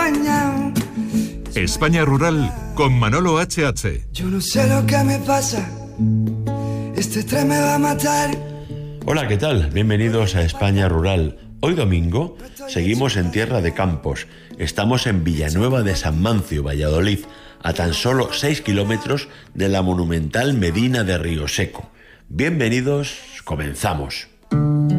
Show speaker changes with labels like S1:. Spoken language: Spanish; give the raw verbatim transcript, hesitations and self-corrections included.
S1: mañana.
S2: España Rural con Manolo H H.
S1: Yo no sé lo que me pasa, este tren me va a matar.
S3: Hola, ¿qué tal? Bienvenidos a España Rural. Hoy domingo seguimos en tierra de campos. Estamos en Villanueva de San Mancio, Valladolid, a tan solo seis kilómetros de la monumental Medina de Río Seco. Bienvenidos, comenzamos.